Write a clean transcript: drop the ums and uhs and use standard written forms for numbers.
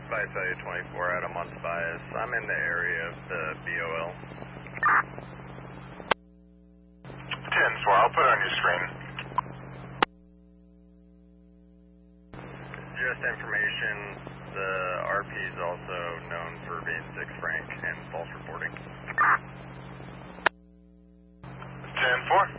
Spice Value 24 out of Monts Bias. I'm in the area of the BOL. 10-4, I'll put it on your screen. Just information, the RP is also known for being 6 franc and false reporting. 10-4.